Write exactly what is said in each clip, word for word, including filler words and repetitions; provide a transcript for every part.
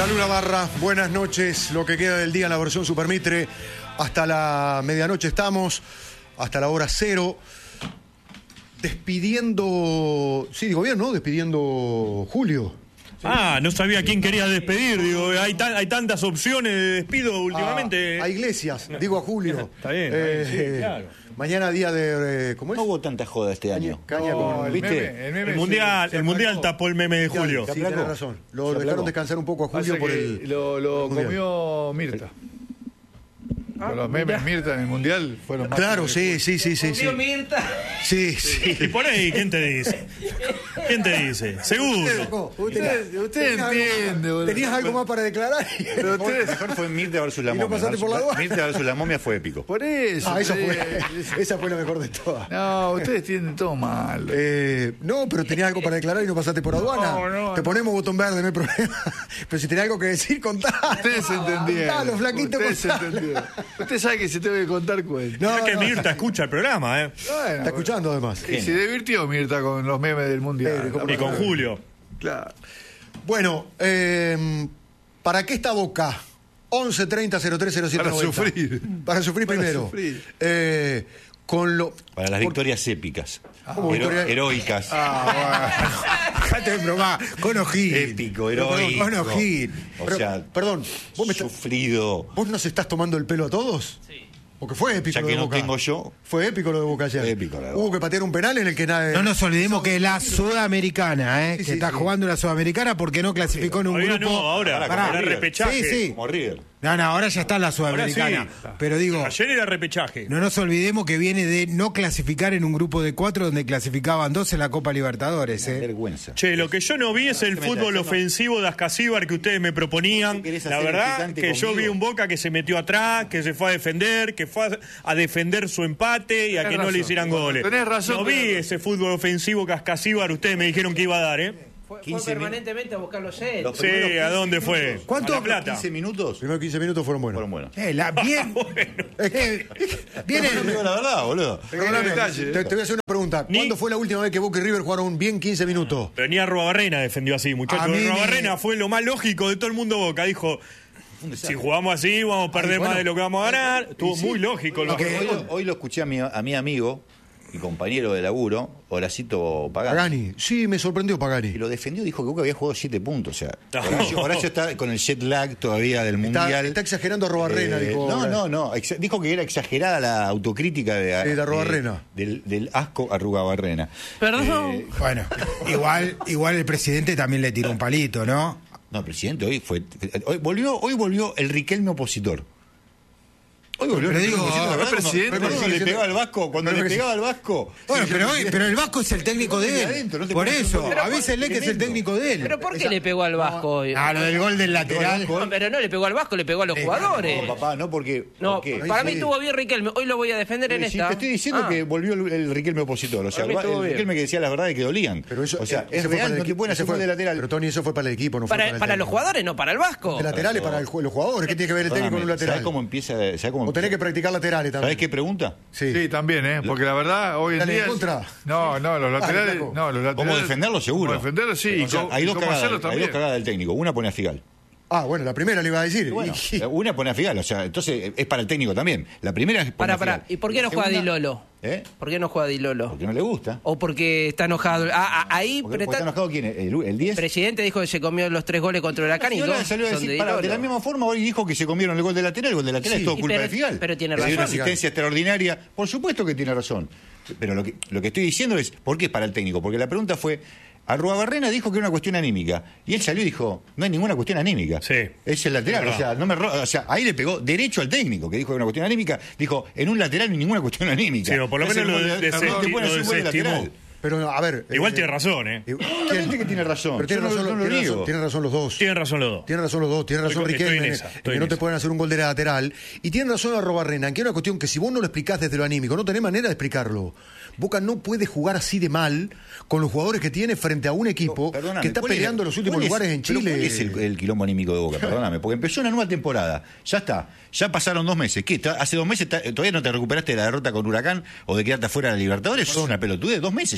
Salud Navarra, buenas noches. Lo que queda del día en la versión Super Mitre. Hasta la medianoche estamos, hasta la hora cero. Despidiendo, sí, digo bien, ¿no? Despidiendo Julio. Ah, no sabía quién quería despedir. Digo, hay, tan, hay tantas opciones de despido últimamente. A, a Iglesias, digo a Julio. Está bien, eh, sí, claro. Mañana día de... Eh, ¿Cómo es? No hubo tanta joda este año. Caña Oh, con... el ¿viste? meme, el, meme El mundial, se- se el mundial aplacó. tapó el meme de Julio. Sí, tenés razón. Lo Se dejaron aplacó. descansar un poco a Julio Pasa por que el... lo, lo el mundial. comió Mirta. Ah, Los memes Mirta en el mundial fueron más. Claro, sí, sí, sí, sí. Sí, Comió Mirta. sí. sí. Y por ahí, ¿quién te dice? ¿Quién te dice? Seguro. Usted, usted entiende, boludo. ¿Tenías algo más para declarar? Pero ustedes, Mejor fue Mirta versus la ¿Y no momia. pasaste por la aduana? Mirta versus la momia fue épico. por eso. Ah, esa ustedes- fue, esa fue la mejor de todas. No, ustedes tienen todo mal. Eh, no, pero tenías algo para declarar y no pasaste por aduana. No, no, Te no. ponemos botón verde, no hay problema. Pero si tenés algo que decir, contá. Ustedes entendieron. Contalo, flaquito, Ustedes contalo. entendieron. Usted sabe que se tengo que contar cuentos. No, Es que no, Mirta escucha el programa, ¿eh? Bueno, está escuchando además. Y se divirtió Mirta con los memes del mundial. Pero, ¿cómo Y con Julio. Claro. Bueno, eh, ¿para qué está Boca? once treinta cero tres cero siete Para noventa. sufrir. Para sufrir Para primero. sufrir. Eh, con lo... Para las victorias épicas. ¿Cómo Hero- victoria? Heroicas. Ah, Dejate de bromar. Con O'Higgins. Épico, heroico. Con O'Higgins. O Pero, sea, perdón, ¿vos, me estás- sufrido. ¿vos nos estás tomando el pelo a todos? Sí. Porque fue épico Ya lo que de no Boca. tengo yo. Fue épico lo de Boca ayer. Fue épico lo de Hubo Boca. que patear un penal en el que nadie... No nos olvidemos que la Sudamericana, ¿eh? Sí, que sí, está sí. jugando la Sudamericana porque no clasificó en un Todavía grupo. no, ahora, Pará, para como el River. repechaje. Sí, sí. Como River. No, no, ahora ya está la Sudamericana. Ahora sí. Pero digo, Ayer era repechaje. no nos olvidemos que viene de no clasificar en un grupo de cuatro donde clasificaban dos en la Copa Libertadores, ¿eh? Vergüenza. Che, lo que yo no vi es el te fútbol metas, no. ofensivo de Ascasíbar que ustedes me proponían. ¿Querés La hacer el verdad picante que yo conmigo? vi un Boca que se metió atrás, que se fue a defender, que fue a, a defender su empate y a Tenés que no le razón. hicieran goles. Tenés razón, No vi pero- ese fútbol ofensivo que Ascasíbar ustedes me dijeron que iba a dar, ¿eh? Fue, fue quince permanentemente a buscar los él. Los Sí, primeros ¿a quince dónde fue? minutos, ¿Cuánto? A La Plata. quince minutos Los primeros quince minutos fueron buenos. fueron buenos. Eh, la, bien. Eh, viene. No digo la verdad, boludo. Perdóname, detalle, te, te voy a hacer una pregunta. Ni- ¿Cuándo fue la última vez que Boca y River jugaron bien quince minutos? Pero ni Arruabarrena defendió así, A muchachos. mí me- Arruabarrena fue lo más lógico de todo el mundo Boca. Dijo, si jugamos así vamos a perder Ay, bueno. más de lo que vamos a ganar. Estuvo muy lógico. Lo Hoy, que... lo- hoy lo escuché a mi, a mi amigo y compañero de laburo, Horacito Pagani. Pagani. Sí, me sorprendió Y Pagani. lo defendió, dijo que Boca había jugado siete puntos. O sea, No. Horacio, Horacio está con el jet lag todavía del Está, Mundial. está exagerando a Robarrena, Eh, dijo. no, no, no. exa- dijo que era exagerada la autocrítica de, Sí, de Arruabarrena. del, del asco a Rugabarrena. Perdón. Eh, Bueno, igual, igual el presidente también le tiró un palito, ¿no? no, presidente, hoy fue. Hoy volvió, hoy volvió el Riquelme opositor. Hoy volvió Pero el digo, Riquelme opositor. La verdad, presidente, cuando- cuando le presidente. pegaba al Vasco, cuando Pero le que- pegaba al Vasco. Bueno, sí, pero, hoy- pero el Vasco es el técnico de de él. adentro, no te Por pones eso, un- avísenle que es el técnico de él. ¿Pero por qué le pegó al Vasco hoy? Ah, lo del gol del lateral. No, pero no le pegó al Vasco, le pegó a los jugadores. No, papá, no porque. No, porque- para sí. mí estuvo bien Riquelme. Hoy lo voy a defender en Sí, esta. te estoy diciendo Ah. que volvió el, el Riquelme opositor. O sea, Para mí el, estuvo el bien. Riquelme que decía las verdades que dolían. Pero eso, o sea, eh, es ese fue para real, el no te equipo, pueden ese hacer gol fue- de lateral. Pero Tony, eso fue para el equipo, no fue Para, para el para los técnico. jugadores, no para el Vasco. De laterales para el jue- los jugadores. ¿Qué tiene que ver el técnico con un lateral? ¿Sabes cómo empieza? ¿Sabes cómo O tenés que practicar laterales también. ¿Sabes qué pregunta? Sí. Sí, también, ¿eh? Porque la verdad, hoy en Dale en día. contra. No, no, los laterales. flaco. No, los laterales. ¿Cómo defenderlo? Seguro. Cómo defenderlo, sí. O sea, y cómo- hay, y dos cómo cagadas, hacerlo hay también. dos cagadas del técnico. Una pone a Figal. Ah, bueno, la primera le iba a decir. Y bueno, Y- una pone a Figal. O sea, entonces es para el técnico también. La primera es Pará, a pará. Figal. ¿Y por qué no La juega Di segunda- Lolo? ¿Eh? ¿Por qué no juega Di Lolo? Porque no le gusta. O porque está enojado. Ah, ah, ahí ¿Por qué, presta- porque está enojado quién es? ¿El, el diez? el presidente dijo que se comió los tres goles contra Huracán y Y ahora dos salió a son decir, de para, Di de la Lolo. misma forma, hoy dijo que se comieron el gol de lateral. El gol de lateral Sí, es todo y culpa pero- de Figal. pero tiene Le dio razón. una asistencia extraordinaria. Por supuesto que tiene razón. Pero lo que, lo que estoy diciendo es, ¿por qué es para el técnico? Porque la pregunta fue, Arruabarrena dijo que era una cuestión anímica. Y él salió y dijo, no hay ninguna cuestión anímica. Sí. Es el lateral. Es O sea, no me ro- o sea, ahí le pegó derecho al técnico, que dijo que era una cuestión anímica. Dijo, en un lateral no hay ninguna cuestión anímica. Sí, o por lo Es menos el lo gol de- desesti- no te pueden lo hacer un gol de desestimó. lateral. Pero, a ver. Igual eh, tiene razón, ¿eh? eh, Obviamente que tiene razón. Pero tiene Yo no- razón, no lo tiene niego. razón, tienen razón los dos. Tienen razón los dos. Tienen razón los dos, tienen razón Estoy- estoy Riquelme, en esa, en estoy que en no te esa. pueden hacer un gol de lateral. Y tienen razón Arruabarrena, en que es una cuestión que si vos no lo explicás desde lo anímico, no tenés manera de explicarlo. Boca no puede jugar así de mal con los jugadores que tiene frente a un equipo Perdóname, que está ¿cuál es- peleando los últimos cuál es- lugares en pero Chile. ¿Cuál es el, el quilombo anímico de Boca? Perdóname, porque empezó una nueva temporada. Ya está. Ya pasaron dos meses. ¿Qué? ¿Hace dos meses ta- todavía no te recuperaste de la derrota con Huracán o de quedarte afuera de la Libertadores? Eso es una pelotudez. Dos meses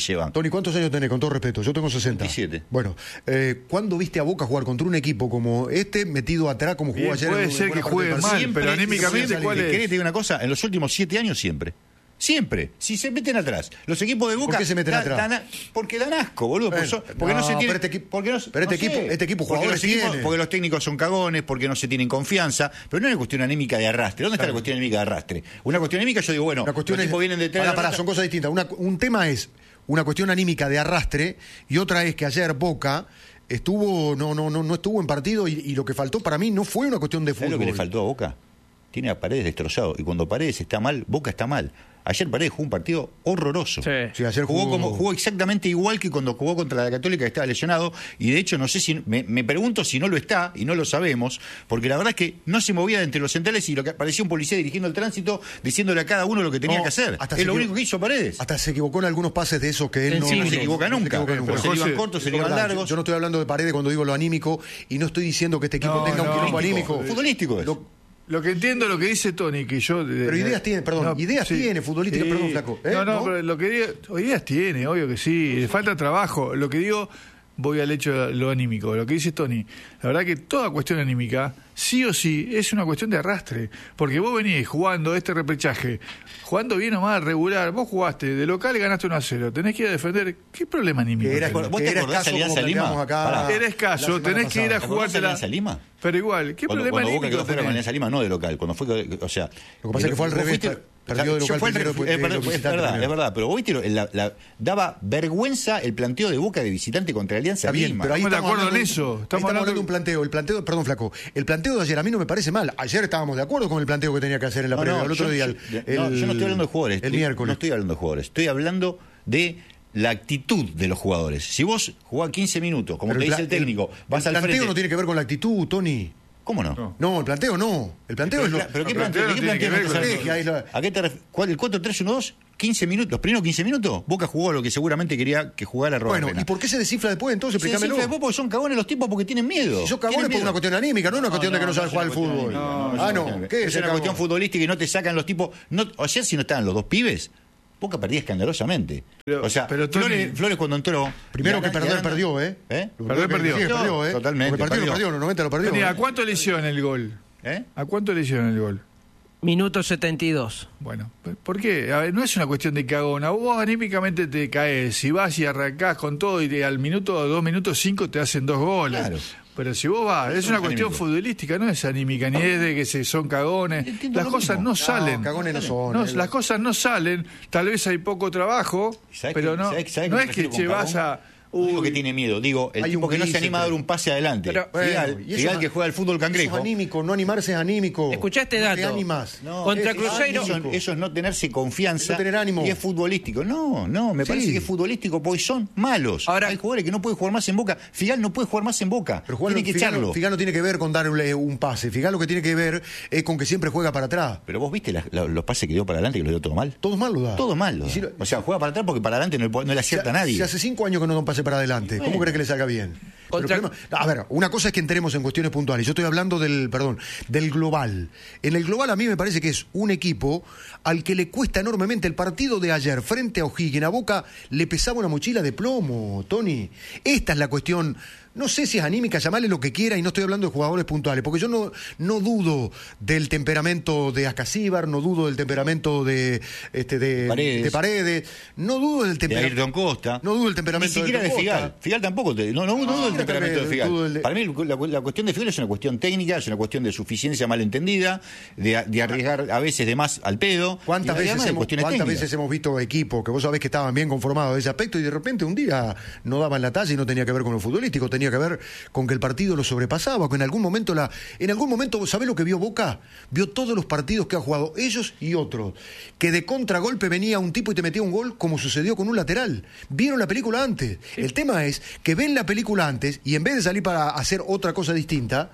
lleva. Tony, ¿cuántos años tenés? Con todo respeto, yo tengo sesenta. veintisiete. Bueno, eh, ¿cuándo viste a Boca jugar contra un equipo como este, metido atrás como jugó Bien, ayer? puede en ser buena que parte juegue del mal, partido? pero anímicamente, ¿cuál ¿Querés es? que te diga una cosa? En los últimos siete años siempre. Siempre. Si se meten atrás. Los equipos de Boca... ¿Por qué se meten dan- atrás? dan a- porque dan asco, boludo. Porque, Bueno, son- porque no, no, se tiene... pero este equipo- porque no, pero este no sé. equipo- este equipo porque jugadores los equipos- tiene. Porque los técnicos son cagones, porque no se tienen confianza. Pero no es una cuestión anímica de arrastre. ¿Dónde está la cuestión anímica de arrastre? Una cuestión anímica, yo digo, bueno, Una cuestión los es, tipos vienen detrás pará, de la pará, pelota. son cosas distintas. Una- un tema es una cuestión anímica de arrastre y otra es que ayer Boca estuvo no no no no estuvo en partido y, y lo que faltó para mí no fue una cuestión de ¿Sabés fútbol. lo que le faltó a Boca? Tiene a Paredes destrozado. Y cuando Paredes está mal, Boca está mal. Ayer Paredes jugó un partido horroroso. Sí. Sí, ayer jugó, jugó- como, jugó exactamente igual que cuando jugó contra la Católica, que estaba lesionado. Y de hecho, no sé si. Me, me pregunto si no lo está, y no lo sabemos, porque la verdad es que no se movía de entre los centrales y lo que parecía un policía dirigiendo el tránsito, diciéndole a cada uno lo que tenía No, que hacer. hasta Es se lo equivo- único que hizo Paredes. Hasta se equivocó en algunos pases de esos que él no, Sensible. No se equivoca no se nunca. equivoca Pero, O nunca. se le iban José, cortos, se le Es iban verdad, largos. Yo no estoy hablando de Paredes cuando digo lo anímico y no estoy diciendo que este equipo No, tenga un no, quilombo anímico. Futbolístico es. Lo- Lo que entiendo lo que dice Tony, que yo... Pero ideas tiene, perdón, ideas tiene, futbolísticas, perdón, flaco, ¿eh? No, no, ¿No? pero lo que digo, ideas tiene, obvio que sí, le falta trabajo. Lo que digo, voy al hecho de lo anímico. Lo que dice Tony, la verdad que toda cuestión anímica, sí o sí, es una cuestión de arrastre. Porque vos venís jugando este repechaje, jugando bien o mal, regular, vos jugaste, de local ganaste uno a cero, tenés que ir a defender, ¿qué problema anímico? Que era, ¿Vos te que era acordás escaso de Alianza como Lima? planteamos acá Pará. Era la escaso, semana tenés que ir a pasada. ¿Te acordás de jugártela. Alianza Lima? Pero igual, ¿qué Cuando, problema cuando Boca anímico quedó fuera con tenés? Alianza Lima, no de local. Cuando fue, o sea... Lo que pasa es que fue al vos revés, fuiste- perdió de Yo local fue al primero, revés, después es de verdad, visitante es verdad, primero. es verdad, pero vos viste, lo- la- la- daba vergüenza el planteo de Boca de visitante contra Alianza Está bien, Lima. pero ahí Estamos de estamos acuerdo hablando en de- eso. ahí Estamos Estamos hablando hablando de un planteo. El planteo, perdón, flaco. El planteo de ayer a mí no me parece mal. Ayer estábamos de acuerdo con el planteo que tenía que hacer en la No, previa. no, el otro yo, día. yo- el, no, yo no estoy hablando de jugadores. El estoy- miércoles. No estoy hablando de jugadores. Estoy hablando de la actitud de los jugadores. Si vos jugás quince minutos, como Pero te el dice el pla- técnico, vas el al planteo frente. no tiene que ver con la actitud, Tony. ¿Cómo no? No. No, el planteo no. El planteo es lo. ¿Pero qué El planteo? planteo no ¿Qué tiene que planteo ver me con estás la hablando? estrategia, es la- ¿A qué te ref- ¿Cuál? ¿El cuatro tres uno dos? quince minutos. Los primeros quince minutos, Boca jugó lo que seguramente quería que jugara Roberto. Bueno, ¿y por qué se descifra después entonces? Se Explícamelo. desinfla después porque son cagones los tipos porque tienen miedo. Si sos Tienen cagones por miedo. una cuestión anímica, no una cuestión de que no sabes es jugar al una cuestión fútbol. anímica, Ah, es no. una- ¿Qué es es una el cuestión cagón? futbolística y no te sacan los tipos. No, ayer si no estaban los dos pibes, Boca perdía escandalosamente. Pero- o sea, pero Tony- Flores, Flores cuando entró. Primero y que Aranda- perder, y Aranda- perdió, ¿eh? ¿Eh? Perder, perdió. Sí, perdió, ¿eh? Totalmente, Porque el partido perdió. lo perdió, en los noventa lo perdió. Tony, ¿eh? ¿a cuánto le hicieron el gol? ¿Eh? ¿A cuánto le hicieron el gol? Minuto setenta y dos. Bueno, ¿por qué? A ver, no es una cuestión de cagona. Vos anímicamente te caes. Si vas y arrancás con todo y te- al minuto, dos minutos cinco te hacen dos goles. Claro. Pero si vos vas, es Eso una es cuestión anímico. futbolística, no es anímica, ni es de que se son cagones. Entiendo Las lo cosas mismo. no salen. No, cagones no son. No, eh. las cosas no salen. Tal vez hay poco trabajo, ¿Sabés pero qué- no, sabés- sabés no qué es me que refiero che, con vas cagón? a... No digo uy, que tiene miedo, digo, el Hay tipo un que no gris se anima a dar entre- un pase adelante. Pero- Figal, Bueno, y eso Figal es- que juega al fútbol Eso cangrejo. es anímico, no animarse es anímico. Escuchá este No te dato. animas. No, Contra es- Cruzeiro- Eso, eso es no tenerse confianza. No tener ánimo. Y es futbolístico. No, no, me Sí. parece que es futbolístico porque son malos. Ahora- hay jugadores que no pueden jugar más en Boca. Figal no puede jugar más en Boca. Pero Juan, tiene que Figal, echarlo. Figal no tiene que ver con darle un pase. Figal lo que tiene que ver es con que siempre juega para atrás. Pero vos viste la- la- los pases que dio para adelante que los dio todo mal. Todos mal lo da. Todo mal. lo Y da. si lo- O sea, juega para atrás porque para adelante no, le, no le acierta a nadie. Si hace cinco años que no da un pase para adelante, ¿cómo crees que le salga bien? Pero el Contra- problema- a ver, una cosa es que entremos en cuestiones puntuales. Yo estoy hablando del, perdón, del global. En el global a mí me parece que es un equipo al que le cuesta enormemente. El partido de ayer frente a O'Higgins, a Boca le pesaba una mochila de plomo, Tony. Esta es la cuestión. No sé si es anímica, llamarle lo que quiera, y no estoy hablando de jugadores puntuales, porque yo no, no dudo del temperamento de Ascasíbar, no dudo del temperamento de, este, de, Paredes. de Paredes, no dudo del De temperamento. Ayrton Costa. No dudo del temperamento Ni siquiera de Ayrton Figal. Costa. Figal tampoco. Te, no, no, no dudo del yo temperamento de también Figal. dudo del de- Para mí la, la cuestión de Figal es una cuestión técnica, es una cuestión de suficiencia mal entendida, de, de arriesgar a veces de más al pedo. ¿Cuántas, y veces además de hemos, cuestiones ¿cuántas técnicas. veces hemos visto equipos que vos sabés que estaban bien conformados de ese aspecto y de repente un día no daban la talla y no tenía que ver con lo futbolístico, tenía que ver con que el partido lo sobrepasaba, que en algún momento la, en algún momento, ¿sabés lo que vio Boca? Vio todos los partidos que ha jugado, ellos y otros, que de contragolpe venía un tipo y te metía un gol como sucedió con un lateral. Vieron la película antes. El tema es que ven la película antes y en vez de salir para hacer otra cosa distinta,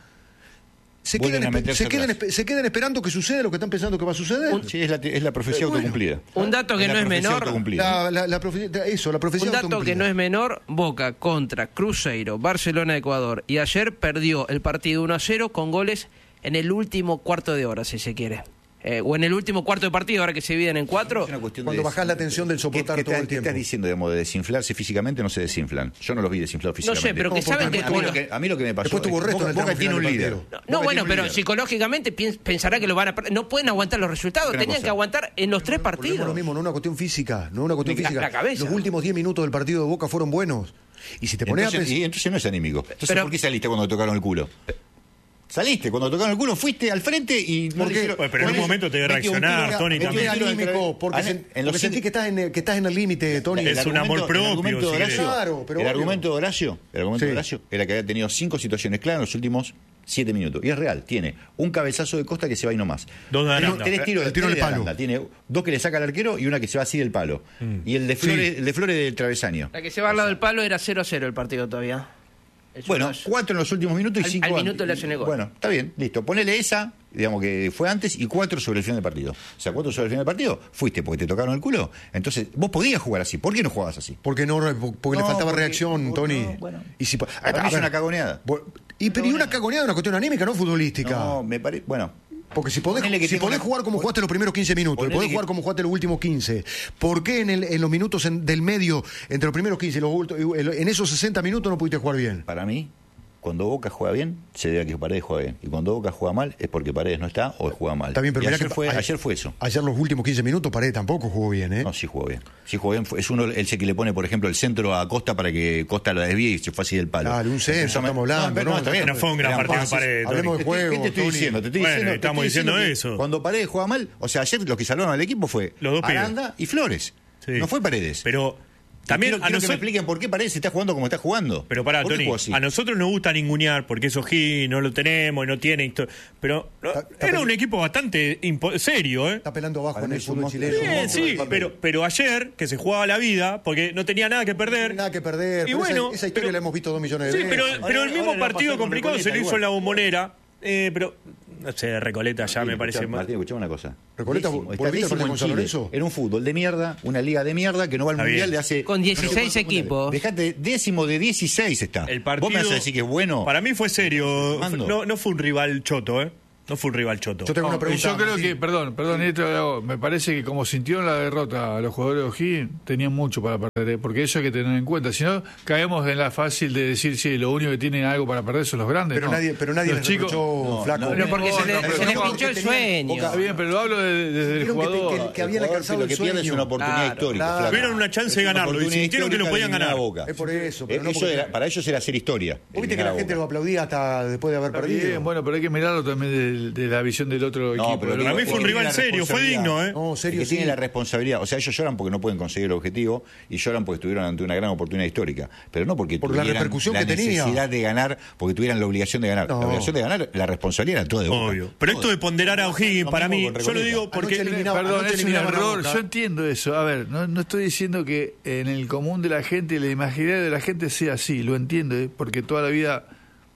se Vuelven quedan, a espe- meterse se, quedan, atrás. espe- se quedan esperando que suceda lo que están pensando que va a suceder. Sí, es la, es la profecía Bueno. autocumplida. Un dato que la no es profecía menor. autocumplida. La, la, la profe- eso, la profecía Un dato que autocumplida. no es menor, Boca contra Cruzeiro, Barcelona de Ecuador. Y ayer perdió el partido uno a cero con goles en el último cuarto de hora, si se quiere. eh, o en el último cuarto de partido, ahora que se dividen en cuatro. Es una cuestión Cuando de- bajás la tensión del soportar ¿Qué, qué todo estás- el qué tiempo. estás diciendo, digamos, de desinflarse físicamente? No se desinflan. Yo no los vi desinflados No físicamente. sé, pero que ¿Cómo? saben Porque que... A mí, con lo los- que, a mí lo que me pasó Después tuvo es que resto en Boca, el tramo Boca tiene un final del líder. partido. No, Boca bueno, tiene un pero líder. psicológicamente piens- pensará que lo van a perder. No pueden aguantar los resultados, Una tenían cosa. que aguantar en los tres Volvemos a partidos. lo mismo, no es una cuestión física, no es una cuestión La- física. la cabeza. Los últimos diez minutos del partido de Boca fueron buenos. Y si te pones a Entonces, pensar... y entonces no es anímico. Entonces, Pero- ¿por qué saliste cuando te tocaron el culo? Saliste, cuando tocaron el culo, fuiste al frente y... no ¿Por te qué? hicieron- Bueno, pero en no un le- momento te debe metió un reaccionar, tiro- Tony, metió un Porque es también. tiro entre- anímico, porque, Ah, sen- en porque los sentís que estás en, el- que estás en el límite, Tony. Es El un amor argumento- propio, El argumento si de Horacio, querés. Claro, pero el obvio. argumento de Horacio, el argumento Sí. de Horacio era que había tenido cinco situaciones claras en los últimos siete minutos. Y es real, tiene un cabezazo de Costa que se va y no más. Dos de Tres- Aranda. Tres tiros El de, tiro tres del de palo. Aranda. Tiene dos que le saca al arquero y una que se va así del palo. Y el de Flores, el de Flores del travesaño. La que se va al lado del palo era cero a cero el partido todavía. Es Bueno, una- cuatro en los últimos minutos y Al- cinco al antes. minuto le hacen el gol. Bueno, está bien, listo. Ponele esa, digamos que fue antes, y cuatro sobre el final del partido. O sea, cuatro sobre el final del partido, fuiste porque te tocaron el culo. Entonces, vos podías jugar así. ¿Por qué no jugabas así? Porque no, porque le No, faltaba porque- reacción, no, Tony. no, bueno. Y si, Para mí es una cagoneada. Bo- Y, pero, y una cagoneada es una cuestión anímica, no futbolística. No, me parece. Bueno, Porque si podés, Ponele que si tengo podés una- jugar como jugaste los primeros quince minutos, y Ponele podés que- jugar como jugaste los últimos quince, ¿por qué en, el- en los minutos en- del medio, entre los primeros quince y los ulti- en esos sesenta minutos no pudiste jugar bien? para mí, cuando Boca juega bien, se debe a que Paredes juega bien. Y cuando Boca juega mal, es porque Paredes no está o juega mal. Está bien, pero y mirá ayer, que fue, a- ayer fue eso. Ayer los últimos quince minutos Paredes tampoco jugó bien, ¿eh? No, sí jugó bien. Sí jugó bien. Fue- Es uno el que le pone, por ejemplo, el centro a Costa para que Costa lo desvíe y se fue así del palo. Dale, un centro, Empezó a- estamos hablando, pero ¿no? está bien. No fue un gran Eran partido de pases. Paredes, Hablemos Tony. de ¿Qué- juego, ¿Qué te estoy Tony. diciendo? Te estoy Bueno, diciendo, te estamos estoy diciendo que eso. Cuando Paredes juega mal, o sea, ayer los que salvaron al equipo fue Los dos pibes. Aranda y Flores. Sí. No fue Paredes. Pero también quiero, a quiero que me nosotros... expliquen por qué Paredes está jugando como está jugando. Pero pará, ¿Por qué Tony, jugó así? a nosotros nos gusta ningunear porque es O'Higgins, no lo tenemos y no tiene histo- pero no, Está- está era pel- un equipo bastante impo- serio, ¿eh? Está pelando abajo Para en mí el es un fútbol monstruo. chileno. Bien, monstruo sí, de papel. pero, pero ayer que se jugaba la vida, porque no tenía nada que perder. Nada que perder. Y pero bueno, esa, esa historia pero- la hemos visto dos millones de Sí, veces. pero, pero el mismo ahora le va a partido pasar con complicado se Recoleta lo hizo igual. en la Bombonera, eh, pero no sé, Recoleta ya Martín, me parece escuchá, más. Martín, escuchame una cosa. Recoleta, Décimo, está ¿volviste al décimo partido en con San Chile. Lorenzo? Era un fútbol de mierda, una liga de mierda que no va al Está mundial bien. de hace. Con dieciséis no sé cuántos equipos. mundiales. Dejate, décimo de dieciséis está. El partido, Vos me vas a decir que es bueno. Para mí fue serio. Mando. No, no fue un rival choto, ¿eh? No fue un rival choto. Yo tengo una No, y pregunta. yo creo Martín. que, perdón, perdón, esto lo hago. Me parece que como sintieron la derrota a los jugadores de O'Higgins, tenían mucho para perder, ¿eh? Porque eso hay que tener en cuenta. Si no, caemos en la fácil de decir, sí, lo único que tienen algo para perder son los grandes. Pero no. nadie, pero nadie los les chicos. reprochó, flaco. no, Pero porque se, le- No, pero se les no, pinchó el tenían- sueño. Boca- Está bien, pero lo hablo de- desde el Vieron que te- jugador. que- que habían El jugador alcanzado lo que el pierde es sueño. una oportunidad Claro, histórica. claro. flaco. Tuvieron una chance Es de una ganarlo y oportunidad sintieron que lo histórica podían de eliminar ganar. a Boca. Es por eso, pero Eh, no eso porque- era- para ellos era hacer historia. Vos viste que eliminar la a gente Boca. lo aplaudía hasta después de haber Está perdido. bien, bueno, pero hay que mirarlo también de, de la visión del otro No, equipo. pero del Para digo, mí fue un tiene rival la serio, fue responsabilidad. digno, ¿eh? No, serio, que sí. tiene la responsabilidad. O sea, ellos lloran porque no pueden conseguir el objetivo y lloran porque estuvieron ante una gran oportunidad histórica. Pero no porque Por la tuvieran repercusión la que tenía. necesidad de ganar, porque tuvieran la obligación de ganar. No. La obligación de ganar, la responsabilidad era toda de Boca. Obvio. Pero esto de ponderar a O'Higgins, Lo para mismo mí, con yo lo Recoleta. digo porque... Anoche eliminaba- Perdón, anoche es un eliminaban a error. Boca. Yo entiendo eso. A ver, no, no estoy diciendo que en el común de la gente, la imaginaria de la gente sea así. Lo entiendo, ¿eh? Porque toda la vida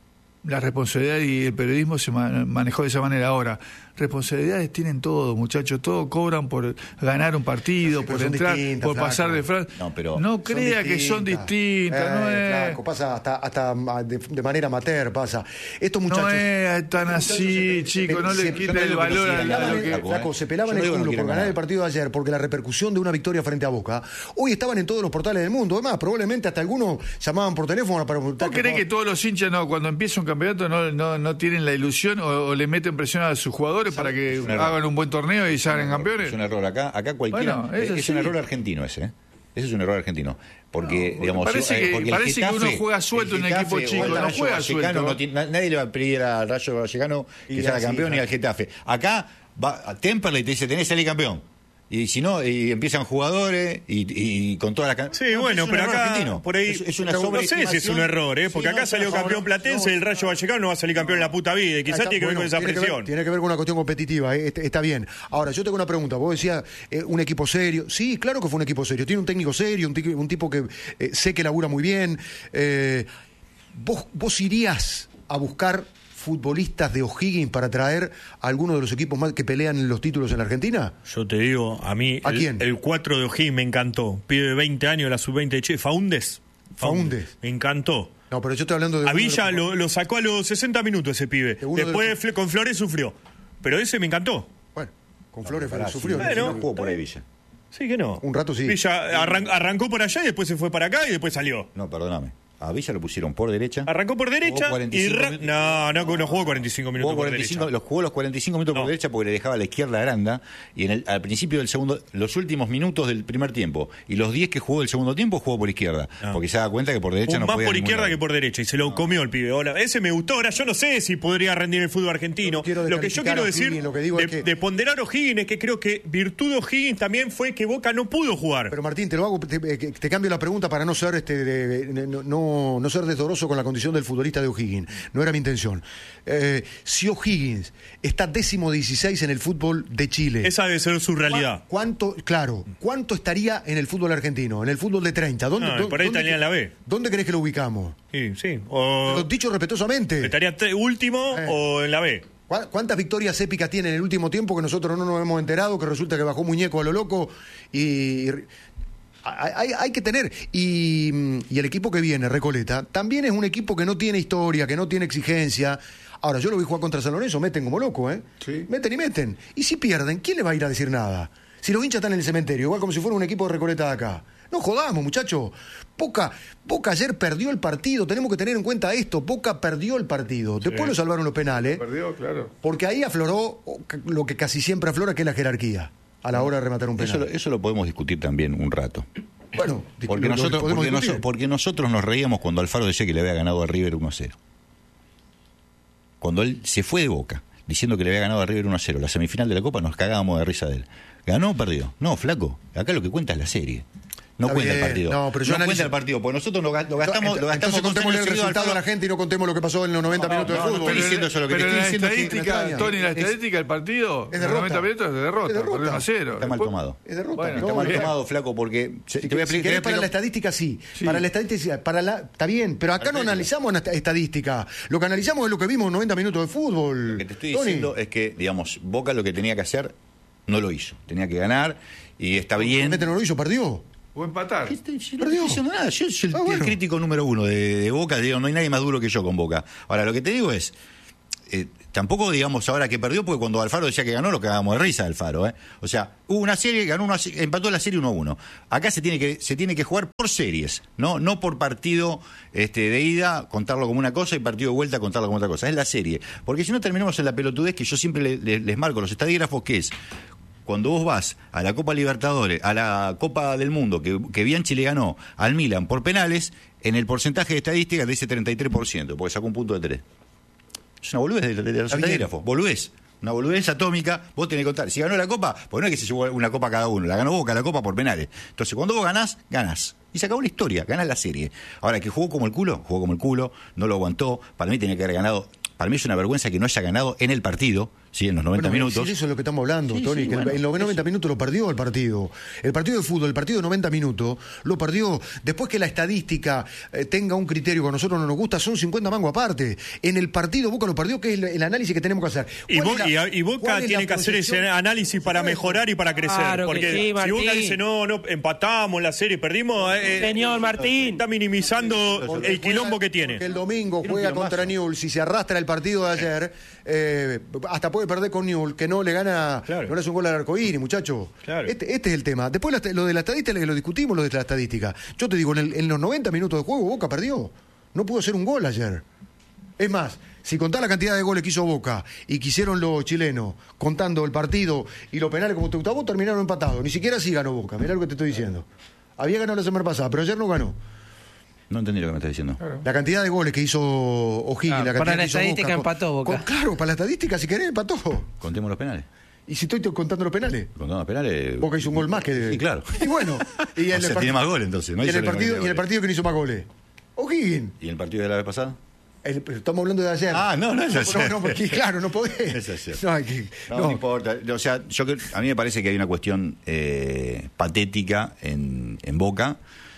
la responsabilidad y el periodismo se ma- manejó de esa manera. Ahora, responsabilidades tienen todo, muchachos. Todo cobran por ganar un partido, Sí, pero por son entrar, distintas, por pasar flaco. de frase. No, pero- no Son crea que son distintas. Eh, no es, flaco, pasa hasta, hasta ma- de, de manera amateur, pasa. Estos muchachos... no es tan así, chicos. No se- le yo quiten no el digo que no valor a sigan lo ganando, que. flaco, Flaco, ¿eh? se pelaban Yo no el digo que culo no por quieran ganar ganar. el partido de ayer, porque la repercusión de una victoria frente a Boca, hoy estaban en todos los portales del mundo. Además, probablemente hasta algunos llamaban por teléfono para preguntar. ¿Vos creés que todos los hinchas no, cuando empieza un campeonato no, no, no tienen la ilusión o, o le meten presión a sus jugadores para que un error. hagan un buen torneo y salgan campeones? Es un error acá, acá cualquiera. Bueno, es eso es sí. un error argentino ese, ¿eh? Ese es un error argentino. Porque, No, digamos, parece eh, que- porque el parece que Getafe- uno juega suelto el en un equipo Getafe chico, o el no Rayo juega Vallecano suelto. no tiene- na- nadie le va a pedir al Rayo Vallecano que Y sea así, campeón ni claro. al Getafe. Acá va a Temperley y te dice, tenés que salir campeón. Y si no, y empiezan jugadores y, y con toda la can- Sí, No, bueno, es un pero error acá, argentino. por ahí, es, es una no sé si es un sobreestimación. error, ¿eh? Sí, Porque no, acá es salió una campeón sobre- Platense, no, el Rayo Vallecano no va a salir campeón en la puta vida, y quizás Está- tiene que ver bueno, con esa tiene que ver- presión. tiene que ver con una cuestión competitiva, eh, está, está bien. Ahora, yo tengo una pregunta. Vos decías, eh, un equipo serio. Sí, claro que fue un equipo serio. Tiene un técnico serio, un, ti- un tipo que eh, sé que labura muy bien. Eh, ¿vos, ¿Vos irías a buscar futbolistas de O'Higgins para traer a alguno de los equipos más que pelean los títulos en la Argentina? Yo te digo, a mí ¿A el, quién? el cuatro de O'Higgins me encantó. Pibe de veinte años de la sub veinte de Che, Faúndez. Faúndez. Me encantó. No, pero yo estoy hablando de... A uno de Villa los- lo, lo sacó a los sesenta minutos ese pibe. De uno de Después los- Fle- con Flores sufrió. Pero ese me encantó. Bueno, Con Flores Pará, sufrió. si ¿no? no, si no Bueno, jugó por ahí Villa. Sí que no. Un rato sí. Villa arran- arrancó por allá y después se fue para acá y después salió. No, perdóname. A Villa lo pusieron por derecha. Arrancó por derecha Jugó cuarenta y y... cinco ra- minutos. No, no, no jugó cuarenta y cinco minutos Jugó por cuarenta y cinco, derecha. los jugó los cuarenta y cinco minutos No. por derecha porque le dejaba a la izquierda a Aranda. Y en el, al principio del segundo, los últimos minutos del primer tiempo y los diez que jugó del segundo tiempo, jugó por izquierda. No. Porque se da cuenta que por derecha Un no más podía por a ningún izquierda lado. que por derecha y se lo comió el pibe. Ahora, ese me gustó. Ahora yo no sé si podría rendir el fútbol argentino. No quiero Lo que yo descalificar quiero a decir O'Higgins, lo que digo de, es que- de ponderar a O'Higgins es que creo que virtud de O'Higgins también fue que Boca no pudo jugar. Pero Martín, te lo hago, te, te cambio la pregunta para no ser este de- de- no, no, no ser desdoroso con la condición del futbolista de O'Higgins. No era mi intención. Eh, si O'Higgins está décimo dieciséis en el fútbol de Chile. Esa debe ser su realidad. ¿Cuánto, claro, cuánto estaría en el fútbol argentino? En el fútbol de treinta. ¿Dónde, No, dó- por ahí dónde- estaría en la B. ¿Dónde crees que lo ubicamos? Sí, sí. O Pero dicho respetuosamente. estaría te- último Eh. o en la B. ¿Cuá- ¿Cuántas victorias épicas tiene en el último tiempo que nosotros no nos hemos enterado? Que resulta que bajó muñeco a lo loco y... y- hay, hay- hay que tener. Y, y el equipo que viene, Recoleta, también es un equipo que no tiene historia, que no tiene exigencia. Ahora, yo lo vi jugar contra San Lorenzo, meten como loco, ¿eh? Sí. Meten y meten. Y si pierden, ¿quién le va a ir a decir nada? Si los hinchas están en el cementerio, igual como si fuera un equipo de Recoleta de acá. No jodamos, muchachos. Boca, Boca ayer perdió el partido. Tenemos que tener en cuenta esto. Boca perdió el partido. Después lo salvaron los penales. Perdió, claro. Porque ahí afloró lo que casi siempre aflora, que es la jerarquía, a la hora de rematar un penal. Eso, lo- eso lo podemos discutir también un rato. Bueno, Porque lo- lo nosotros, podemos porque, discutir. noso- porque nosotros nos reíamos cuando Alfaro decía que le había ganado a River uno a cero. Cuando él se fue de Boca, diciendo que le había ganado a River uno a cero, la semifinal de la Copa, nos cagábamos de risa de él. ¿Ganó o perdió? No, flaco. Acá lo que cuenta es la serie. No Está cuenta bien, el partido. no, pero yo no analizo- cuenta el partido, porque nosotros lo, ga- lo gastamos, lo Entonces gastamos dos contémosle años el seguidos resultado al a la Alfaro. gente y no contemos lo que pasó en los noventa minutos no, de no, fútbol. estoy diciendo eso, lo que pero te en la estoy diciendo es que- estadística, es Tony, la extraña. estadística del partido, Es los noventa derrota. minutos es de derrota, Es derrota. perdió uno a cero. Está mal Después- tomado. Es derrota. Bueno, Está No, mal bien. tomado, flaco, porque... se- Si, te voy a si explicar- querés te voy a para la explicar- estadística, sí. Sí. Para la estadística, para la, está bien, pero acá no Estadística. analizamos una esta- estadística. Lo que analizamos es lo que vimos en noventa minutos de fútbol. Lo que te estoy Tony. diciendo es que, digamos, Boca lo que tenía que hacer no lo hizo. Tenía que ganar y está bien. Realmente no lo hizo, perdió. O empatar. ¿Qué te- yo no Perdió. estoy diciendo nada. Yo soy el, Ah, el bueno. crítico número uno de, de Boca. Digo, no hay nadie más duro que yo con Boca. Ahora, lo que te digo es, eh, tampoco digamos ahora que perdió, porque cuando Alfaro decía que ganó, lo cagábamos de risa Alfaro. ¿eh? O sea, hubo una serie, ganó una, se- empató la serie uno a uno. Acá se tiene que se tiene que jugar por series, no no por partido este, de ida, contarlo como una cosa, y partido de vuelta, contarlo como otra cosa. Es la serie. Porque si no terminamos en la pelotudez que yo siempre le- le- les marco a los estadígrafos, que es... Cuando vos vas a la Copa Libertadores, a la Copa del Mundo, que, que Bianchi le ganó al Milan por penales, en el porcentaje de estadística dice treinta y tres por ciento, porque sacó un punto de tres. Es una boludez de, de, de los Está bien. estadígrafos, boludez. Una boludez atómica, vos tenés que contar. Si ganó la Copa, pues no es que se llevó una Copa cada uno, la ganó Boca la Copa por penales. Entonces, cuando vos ganás, ganás. Y se acabó la historia, ganás la serie. Ahora, que jugó como el culo, jugó como el culo, no lo aguantó. Para mí tenía que haber ganado. Para mí es una vergüenza que no haya ganado en el partido, ¿sí? En los noventa Bueno, minutos. sí, eso es lo que estamos hablando, Sí, Tony, sí, que bueno, en los noventa eso. minutos lo perdió el partido. El partido de fútbol, el partido de noventa minutos, lo perdió. Después que la estadística eh, tenga un criterio que a nosotros no nos gusta, son cincuenta mangos aparte. En el partido Boca lo perdió, que es el, el análisis que tenemos que hacer. Y, ¿Cuál Bo- es la- y a- y cuál Boca es tiene la que hacer ese proyección? análisis para mejorar y para crecer. Claro que porque sí, si Boca Martín. dice, no, no, empatamos la serie, perdimos, eh, Señor Martín. está minimizando Porque el quilombo juega- que tiene. porque el domingo Tiene un juega quilombazo. contra Newell's, si se arrastra el partido de ayer, eh, hasta puede perder con Newell's, que no le gana, Claro. no le hace un gol al arcoíris, muchacho. Claro. Este, este es el tema. Después la- lo de la estadística, lo discutimos, lo de la estadística. Yo te digo, en, el- en los noventa minutos de juego, Boca perdió. No pudo hacer un gol ayer. Es más, si contás la cantidad de goles que hizo Boca y que hicieron los chilenos, contando el partido y los penales como te gustaba, terminaron empatados. Ni siquiera así ganó Boca. Mirá lo que te estoy diciendo. Había ganado la semana pasada, pero ayer no ganó. No entendí lo que me estás diciendo. La cantidad de goles que hizo O'Higgins, Ah, la cantidad para la que hizo estadística Boca, empató Boca. con- claro, para la estadística, si querés, empató. Contemos los penales. Y si estoy te- contando los penales, Contemos los penales. Boca hizo un gol más que. Sí, claro. Y bueno. Y O en sea, el part- tiene más goles entonces. No y en hizo el la partido, cantidad y en de el goles. partido que no hizo más goles. O'Higgins. ¿Y en el partido de la vez pasada? El- pero estamos hablando de ayer. Ah, no, no es ayer. No, no, porque claro, no podés. Es ayer. No, hay que- No, no. no importa. O sea, yo creo- a mí me parece que hay una cuestión eh, patética en, en Boca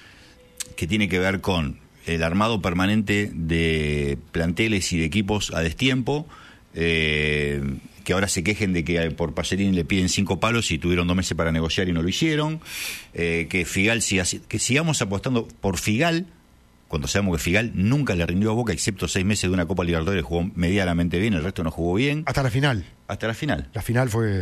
que tiene que ver con el armado permanente de planteles y de equipos a destiempo, eh, que ahora se quejen de que por Pacerini le piden cinco palos y tuvieron dos meses para negociar y no lo hicieron, eh, que Figal siga, que sigamos apostando por Figal, cuando sabemos que Figal nunca le rindió a Boca, excepto seis meses de una Copa Libertadores, jugó medianamente bien, el resto no jugó bien, Hasta la final. hasta la final. La final fue.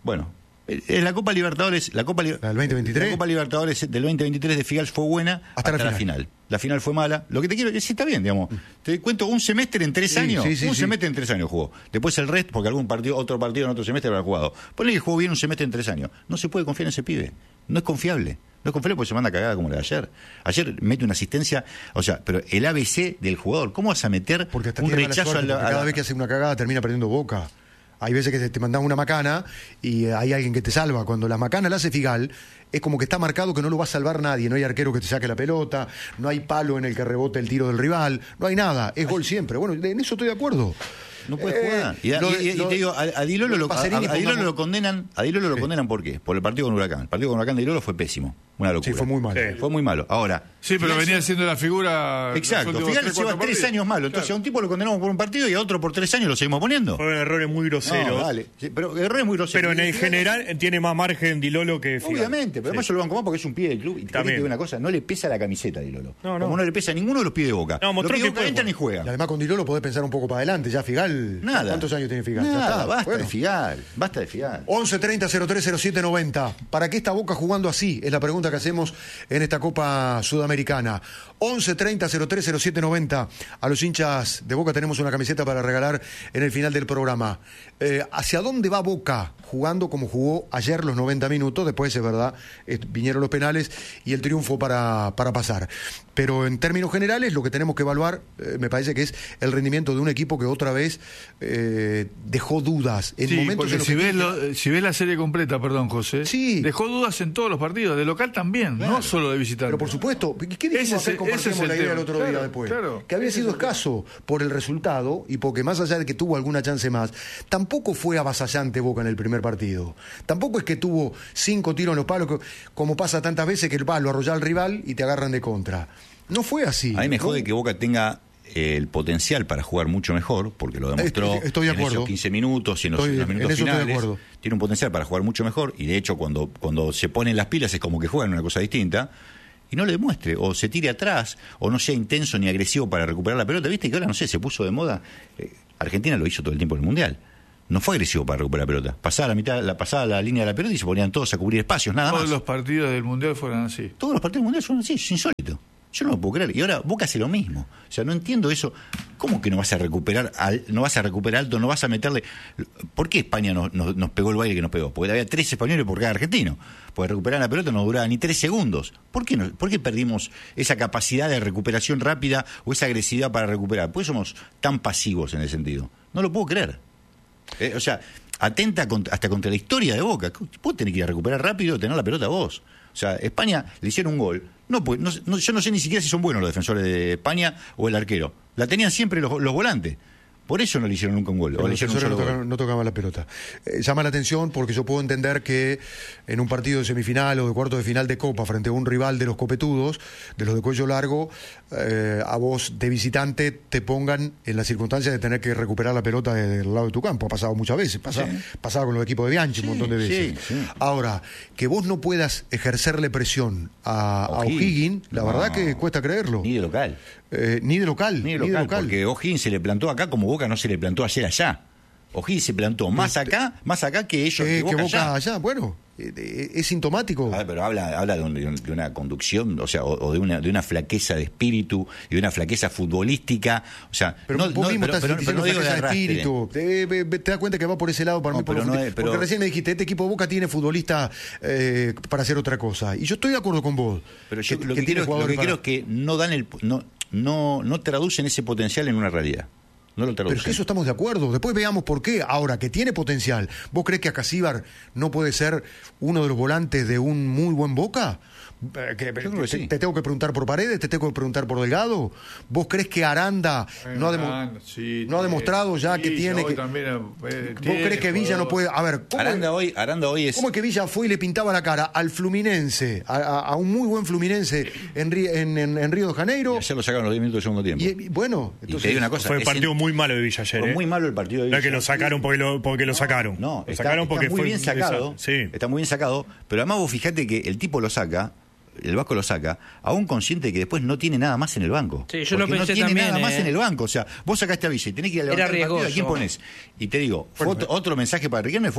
Bueno, en la Copa Libertadores, la Copa, ¿La del veinte veintitrés? La Copa Libertadores del veinte veintitrés de Figal fue buena hasta, hasta la, final. la final. La final fue mala. Lo que te quiero decir, está bien, digamos. Te cuento un semestre en tres sí, años. Sí, sí, un sí. semestre en tres años jugó. Después el resto, porque algún partido, otro partido en otro semestre habrá jugado. Ponle que jugó bien un semestre en tres años. No se puede confiar en ese pibe. No es confiable. No es confiable porque se manda cagada como la de ayer. Ayer mete una asistencia, o sea, pero el A B C del jugador, ¿cómo vas a meter porque hasta un tiene mala rechazo suerte, a la, porque cada vez que hace una cagada termina perdiendo Boca? Hay veces que te mandan una macana y hay alguien que te salva. Cuando la macana la hace Figal, es como que está marcado que no lo va a salvar nadie. No hay arquero que te saque la pelota, no hay palo en el que rebote el tiro del rival, no hay nada. Es gol siempre. Bueno, en eso estoy de acuerdo. No puede Eh, jugar. Y, lo de- y- y lo- te digo, a, a Di Lolo lo lo, a, a Pacerini, Di Lolo pongamos- lo condenan, a Di Lolo lo Sí. condenan ¿por qué? Por el partido con Huracán. El partido con Huracán de Di Lolo fue pésimo. Una locura. Sí, fue muy malo. Sí. Fue muy malo. Ahora, Sí, pero Figal venía se- siendo la figura. Exacto. los últimos Figal tres, lleva cuatro tres partidos. años malo. Entonces Claro. a un tipo lo condenamos por un partido y a otro por tres años lo seguimos poniendo. Fueron errores muy groseros. No, dale. Sí, pero error es muy grosero. Pero en el Figal- general tiene más margen Di Lolo que Figal. Obviamente, pero además Sí. yo lo banco más porque es un pie del club. Y te También. digo una cosa, no le pesa la camiseta a Di Lolo. No, no. Como no le pesa a ninguno de los pies de Boca. No, mostró los pies de que Boca puede entran y jugar. juegan. Y además con Di Lolo podés pensar un poco para adelante. Ya Figal. Nada. ¿Cuántos años tiene Figal? Ya Nada, está. basta Bueno. de Figal. Basta de Figal. once treinta cero tres cero siete noventa. ¿Para qué está Boca jugando así? Es la pregunta que hacemos en esta Copa Sudamericana. once treinta cero tres cero siete noventa. A los hinchas de Boca tenemos una camiseta para regalar en el final del programa. Eh, ¿Hacia dónde va Boca jugando como jugó ayer los noventa minutos? Después, es verdad, eh, vinieron los penales y el triunfo para, para pasar. Pero en términos generales, lo que tenemos que evaluar, eh, me parece que es el rendimiento de un equipo que otra vez eh, dejó dudas. En Sí, momentos porque en los si que ves, tiene- lo- si ves la serie completa, perdón, José, Sí. dejó dudas en todos los partidos, de local también, no solo de visitante. Pero por supuesto, ¿qué dijimos Ese es acá y el- compartimos ese es el la idea tema. el otro Claro, día después? claro. Que había Ese sido es el escaso por el resultado y porque más allá de que tuvo alguna chance más, tampoco fue avasallante Boca en el primer partido. Tampoco es que tuvo cinco tiros en los palos, que- como pasa tantas veces que el palo arrolla al rival y te agarran de contra. No fue así. A mí me ¿no? jode que Boca tenga eh, el potencial para jugar mucho mejor, porque lo demostró Estoy- estoy de en acuerdo. esos quince minutos y en los, Estoy- en los minutos en eso estoy de finales. acuerdo. Tiene un potencial para jugar mucho mejor, y de hecho cuando, cuando se ponen las pilas es como que juegan una cosa distinta, y no le demuestre, o se tire atrás, o no sea intenso ni agresivo para recuperar la pelota. Viste que ahora, no sé, se puso de moda. Eh, Argentina lo hizo todo el tiempo en el Mundial. No fue agresivo para recuperar la pelota. Pasaba la mitad, la pasaba la línea de la pelota y se ponían todos a cubrir espacios, nada Todos más. los partidos del Mundial fueron así. Todos los partidos mundiales son así, es insólito. Yo no lo puedo creer. Y ahora Boca hace lo mismo. O sea, no entiendo eso. ¿Cómo que no vas a recuperar al, no vas a recuperar alto, no vas a meterle? ¿Por qué España nos, nos, nos pegó el baile que nos pegó? Porque había tres españoles por cada argentino. Porque recuperar la pelota no duraba ni tres segundos. ¿Por qué, no, ¿Por qué perdimos esa capacidad de recuperación rápida o esa agresividad para recuperar? ¿Por qué somos tan pasivos en ese sentido? No lo puedo creer. Eh, o sea, atenta contra- hasta contra la historia de Boca. Vos tenés que ir a recuperar rápido y tener la pelota vos. O sea, España le hicieron un gol. No, pues, no, no- yo no sé ni siquiera si son buenos los defensores de España o el arquero. La tenían siempre los, los volantes. Por eso no le hicieron nunca un gol. Pero O le los hicieron un defensores solo no, gol. tocaban, no tocaban la pelota. Eh, llama la atención porque yo puedo entender que en un partido de semifinal o de cuarto de final de Copa frente a un rival de los copetudos, de los de cuello largo, eh, a vos de visitante te pongan en la circunstancia de tener que recuperar la pelota de- del lado de tu campo. Ha pasado muchas veces. Pasa, Sí. Pasaba con los equipos de Bianchi un Sí, montón de veces. sí, sí. Ahora, que vos no puedas ejercerle presión a a O'Higgins. O'Higgins, la No. verdad que cuesta creerlo. Ni de local. Eh, ni de local. Ni de local, porque O'Higgins se le plantó acá como Boca no se le plantó ayer allá. O'Higgins se plantó más acá, más acá que ellos, Eh, que Boca, allá. allá. Bueno, eh, eh, es sintomático. A ver, pero habla, habla de, un- de un- de una conducción, o sea, o, o de una de una flaqueza de espíritu y de una flaqueza futbolística, o sea, Pero no, vos no- mismo pero- estás pero- pero diciendo no digo de flaqueza de arrastre. espíritu. Te, ve- ve- te das cuenta que va por ese lado para No, mí. Por pero lo no fut- es- pero- Porque recién me dijiste, este equipo de Boca tiene futbolistas eh, para hacer otra cosa. Y yo estoy de acuerdo con vos. Pero yo que, lo que que, tiene quiero, lo jugadores que quiero es para- que no dan el no no no traducen ese potencial en una realidad. No lo traducen. Pero es que eso estamos de acuerdo. Después veamos por qué. Ahora, que tiene potencial. ¿Vos crees que Acasíbar no puede ser uno de los volantes de un muy buen Boca? Eh, que- creo que te, sí. te tengo que preguntar por Paredes, te tengo que preguntar por Delgado. ¿Vos crees que Aranda no ha, demo- Aranda, sí, no ha tiene- demostrado ya que Villa tiene hoy que... también, eh, ¿Vos tiene crees que Villa no jugador. puede...? A ver, ¿cómo es- Aranda hoy, Aranda hoy es ¿Cómo es que Villa fue y le pintaba la cara al Fluminense, a, a- a un muy buen Fluminense en, Ri- en, en- en Río de Janeiro? y ayer lo sacaron los diez minutos del segundo tiempo. Y, y bueno, Y entonces, te digo una cosa, Fue un es partido el- muy malo de Villa ayer. fue ¿eh? muy malo el partido de No Villa. es que lo sacaron porque lo, porque lo sacaron. No, lo está, sacaron está porque muy fue bien sacado. Sí. Está muy bien sacado, pero además vos fijate que el tipo lo saca, el Vasco lo saca, aún consciente de que después no tiene nada más en el banco. Sí, yo lo Porque pensé no tiene también, nada más eh. en el banco. O sea, vos sacaste a Villa y tenés que ir a levantar Era el partido, ¿a quién riesgoso. pones? Y te digo, fue otro, otro mensaje para Riquelme fue,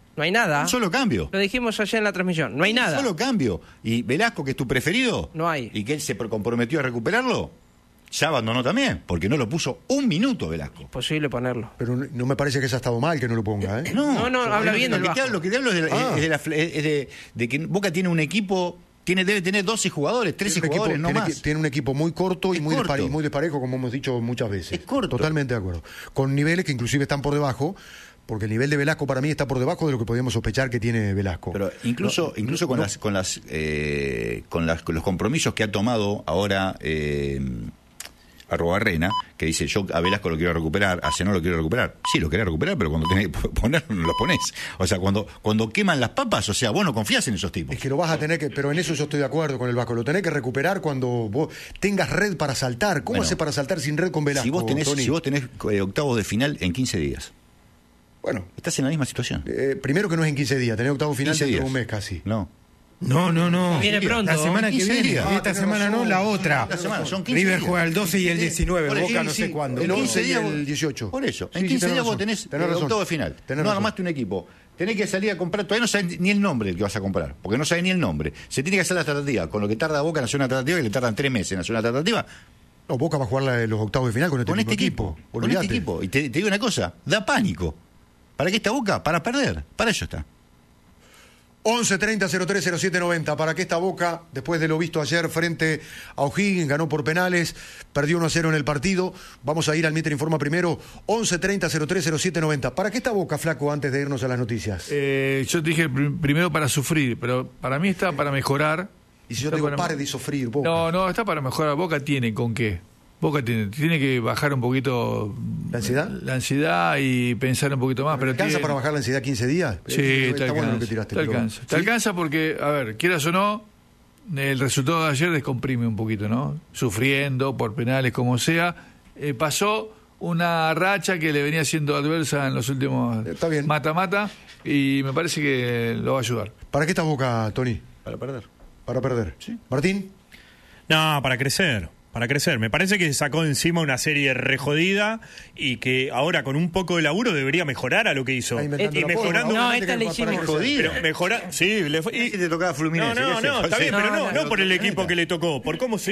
No hay nada. Un solo cambio. Lo dijimos ayer en la transmisión. No hay nada. Un solo cambio. Y Velasco, que es tu preferido. No hay. Y que él se comprometió a recuperarlo. Ya abandonó también, porque no lo puso un minuto Velasco. Imposible ponerlo. Pero no, no me parece que haya estado mal que no lo ponga, ¿eh? No, no, habla lo, bien lo del que te Vasco. hablo, Lo que te hablo es de, Ah. es de, la, es de, de que Boca tiene un equipo, tiene debe tener doce jugadores, trece Tiene un equipo- jugadores, no tiene, más. que- tiene un equipo muy corto y Es muy, corto. dispare- muy desparejo, como hemos dicho muchas veces. Es corto. Totalmente de acuerdo. Con niveles que inclusive están por debajo, porque el nivel de Velasco para mí está por debajo de lo que podíamos sospechar que tiene Velasco. Pero incluso, No, incluso no, con no. las, con las, eh, con las, con los compromisos que ha tomado ahora eh, Arrobarrena, que dice yo a Velasco lo quiero recuperar, a Zenón lo quiero recuperar. Sí, lo querés recuperar, pero cuando tenés que ponerlo no lo ponés. O sea, cuando, cuando queman las papas, o sea, vos no confías en esos tipos. Es que lo vas a tener que, pero en eso yo estoy de acuerdo con el Vasco, lo tenés que recuperar cuando vos tengas red para saltar. ¿Cómo Bueno, hace para saltar sin red con Velasco? Si vos tenés, Tony? si vos tenés eh, octavos de final en quince días, Bueno, estás en la misma situación. eh, primero que no es en quince días, tenés octavo final quince dentro de días. un mes casi. No. No, no, no. Viene pronto. La semana que quince viene. días. Ah, Esta tenés semana no, razón. la otra. La semana, son quince River días. juega el doce y el diecinueve. Por eso, Boca sí, no sé sí, cuándo. El en once quince y días el vos- dieciocho. Por eso, Sí, en sí, quince tenés días vos razón. tenés, Tenés el razón. octavo de final. Tenés no razón. armaste un equipo. Tenés que salir a comprar, todavía no sabes ni el nombre del que vas a comprar, porque no sabes ni el nombre. Se tiene que hacer la tratativa, con lo que tarda Boca en hacer una tratativa, y le tardan tres meses en hacer una tratativa, No, Boca va a jugar la- los octavos de final con este, con mismo este equipo. Con Olvídate. este equipo. Y te, te digo una cosa, da pánico. ¿Para qué está Boca? Para perder. Para eso está. once treinta cero tres cero siete noventa. Para que esta Boca, después de lo visto ayer frente a O'Higgins, ganó por penales, perdió uno a cero en el partido. Vamos a ir al Mister Informa primero. once treinta cero tres cero siete noventa. ¿Para qué esta Boca, Flaco, antes de irnos a las noticias? Eh, yo te dije prim- primero para sufrir, pero para mí está para mejorar. Y si yo Está te digo, para- pare de sufrir, Boca. No, no, está para mejorar. Boca tiene con qué. Boca tiene, tiene que bajar un poquito ¿La ansiedad? la ansiedad y pensar un poquito más. ¿Te Pero alcanza tiene- para bajar la ansiedad quince días? Sí, Eh, te está bueno lo alcanza. que tiraste. te pero- alcanza. Te ¿Sí? alcanza porque, a ver, quieras o no, el resultado de ayer descomprime un poquito, ¿no? Sufriendo por penales, como sea. Eh, pasó una racha que le venía siendo adversa en los últimos Está bien. mata-mata y me parece que lo va a ayudar. ¿Para qué esta Boca, Tony? Para perder. Para perder. Sí. Martín. No, para crecer. Para crecer. Me parece que sacó encima una serie re jodida y que ahora con un poco de laburo debería mejorar a lo que hizo. Está inventando Y la mejorando. pólvora, No, obviamente esta que le para hicimos crecer. jodida. Pero mejorar. Sí, le fue. Y te tocaba Fluminense. No, no, ¿qué no, haces? está bien, Sí. pero no, No, no no, por el no, equipo no. que le tocó, por cómo se